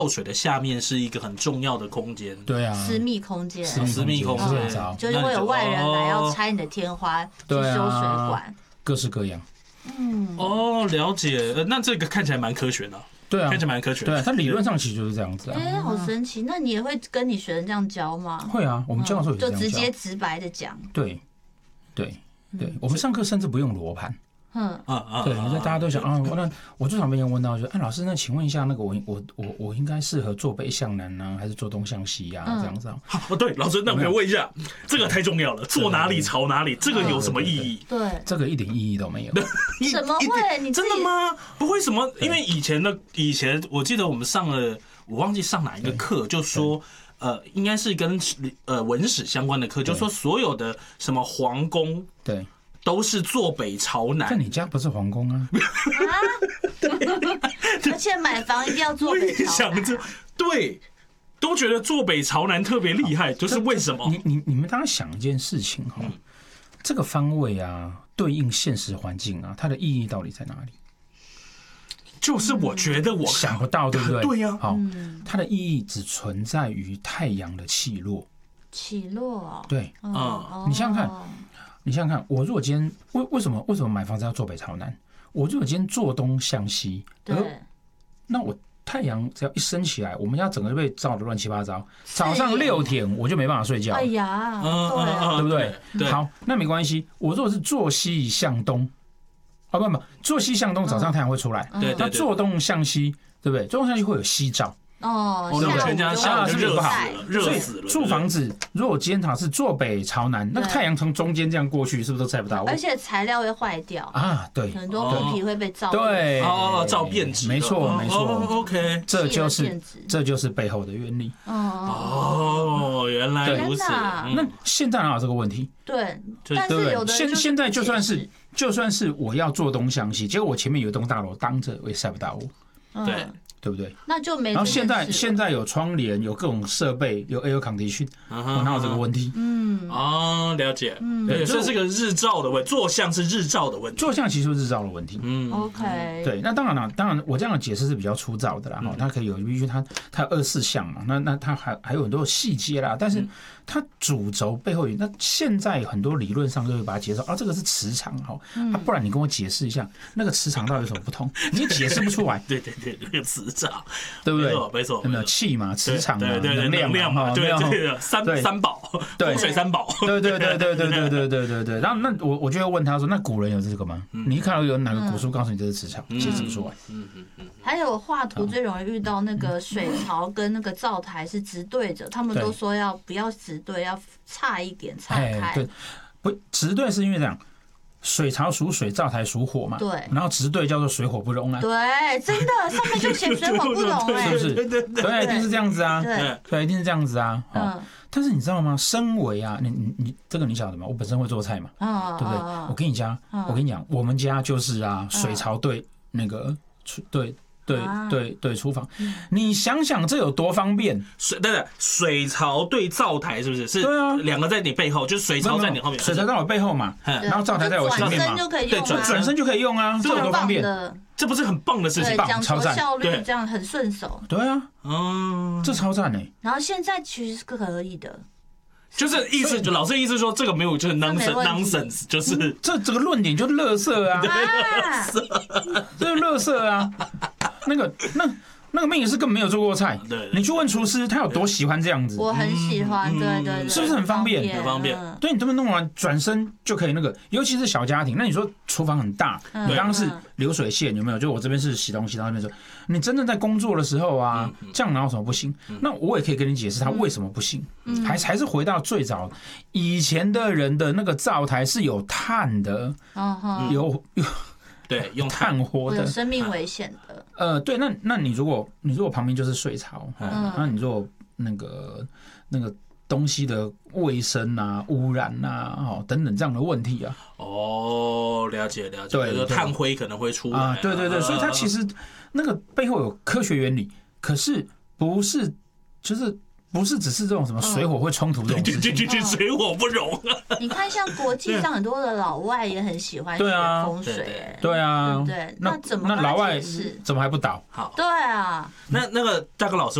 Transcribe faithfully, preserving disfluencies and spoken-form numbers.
漏水的下面是一个很重要的空间， 对啊， 私密空间， 私密空间， 就是会有外人来要拆你的天花，去修水管， 各式各样。 嗯， 哦，了解。呃，那这个看起来蛮科学的。 对啊， 看起来蛮科学的。 对啊，它理论上其实就是这样子啊。 哎，好神奇！那你也会跟你学生这样教吗？ 会啊，我们教的时候也是这样教， 就直接直白的讲。 对，对，对，我们上课甚至不用罗盘。 嗯啊啊！ 对，大家都想啊，那我最常被人问到，就哎，老师，那请问一下，那个我我我我应该适合坐北向南呢，还是坐东向西呀？这样子啊？ 哦，对，老师，那我可以问一下，这个太重要了，坐哪里朝哪里，这个有什么意义？ 对， 这个一点意义都没有。 怎么会？你真的吗？不会什么？因为以前的以前，我记得我们上了，我忘记上哪一个课，就说。呃，应该是跟呃文史相关的课，就是说所有的什么皇宫， 对， 都是坐北朝南。 但你家不是皇宫啊？ 啊，而且买房一定要坐北朝南。 对，都觉得坐北朝南特别厉害，就是为什么？ 你你你们大家想一件事情哈，这个方位啊，对应现实环境啊，它的意义到底在哪里？ 就是我觉得我想不到，对不对？ 对呀。 好，它的意义只存在于太阳的起落。 起落。 对， 嗯， 你想想看，你想想看，我如果今天为为什么为什么买房子要坐北朝南？我如果今天坐东向西， 对， 那我太阳只要一升起来，我们家整个就被照得乱七八糟。早上六点我就没办法睡觉。 哎呀， 对不对？好，那没关系。我如果是坐西向东。啊不不，坐西向东，早上太阳会出来。 对， 那坐东向西，对不对？坐东向西会有西照。 哦， 全家下午就热死了，热死了。 住房子，如果今天它是坐北朝南，那个太阳从中间这样过去，是不是都晒不到？ 而且材料会坏掉啊，对， 很多布皮会被照。 对， 哦，照变质。 没错，没错。 OK， 这就是这就是背后的原理。 哦，原来如此。 那现在哪有这个问题？ 对，但是有的现现在就算是就算是我要坐东向西，结果我前面有一栋大楼当着，我也晒不到我。 对。 对不对？ 那就没。 然后现在现在有窗帘，有各种设备，有 air condition， 我哪有这个问题？ 嗯， 哦，了解。嗯，对，这是个日照的问题，坐向是日照的问题。 坐向其实是日照的问题。 嗯 ，OK。 对，那当然了，当然我这样的解释是比较粗糙的啦。哈，它可以有，必须它它有二十四项嘛，那那它还还有很多细节啦。但是它主轴背后有，那现在很多理论上都会把它解释啊，这个是磁场哈，啊，不然你跟我解释一下那个磁场到底有什么不同？你也解释不出来。 对对对，那个磁。 对不对？ 没错， 有没有气嘛、磁场嘛、 能量嘛？对对，三三宝，风水三宝。 对对对对对对对对对对。然后那我我就会问他说：“那古人有这个吗？你一看到有哪个古书告诉你这是磁场，解释不出来。” 嗯嗯嗯。 还有画图最容易遇到那个水槽跟那个灶台是直对着，他们都说要不要直对，要差一点岔开。 对，不直对是因为这样。水槽属水，灶台属火嘛。 对。 然后直对叫做水火不容啊。 对，真的，上面就写水火不容哎， 是不是？ 对对对，一定是这样子啊。 对， 对，一定是这样子啊。 嗯。 但是你知道吗？身为啊，你你你这个你晓得吗？我本身会做菜嘛，对不对？我跟你讲，我跟你讲，我们家就是啊，水槽对那个对。对对对，厨房，你想想这有多方便？ 水对对，水槽对灶台是不是？是， 对啊， 两个在你背后，就是水槽在你后面， 水槽在我背后嘛，然后灶台在我前面嘛， 对， 转转身就可以用啊，这有多方便？ 这不是很棒的事情， 棒， 超赞， 效率这样很顺手。 对啊， 嗯， 这超赞哎。 然后现在其实是可以的。 就是意思，就老师意思说这个没有，就是 nonsense nonsense， 就是这这个论点就是垃圾啊，这是垃圾啊，那个那那个命也是根本没有做过菜，你去问厨师，他有多喜欢这样子？ 我很喜欢，对对对， 是不是很方便？ 很方便。 对，你这么弄完，转身就可以那个，尤其是小家庭。那你说厨房很大，你刚刚是流水线有没有？就我这边是洗东西，到那边说，你真正在工作的时候啊，这样哪有什么不行？那我也可以跟你解释他为什么不行。还还是回到最早以前的人的那个灶台是有炭的，有有。 对，用炭火的， 有生命危险的。 呃，对，那那你如果你如果旁边就是水槽，嗯，那你如果那个那个东西的卫生啊、污染啊、哦等等这样的问题啊， 哦，了解了解， 对， 炭灰可能会出来啊，对对对，所以它其实那个背后有科学原理，可是不是就是不是只是这种什么水火会冲突这种事情， 对对对，水火不容啊。 你看，像国际上很多的老外也很喜欢学风水， 对啊， 对不对？那怎么那老外是怎么还不倒？ 好， 对啊， 那那个大哥老师。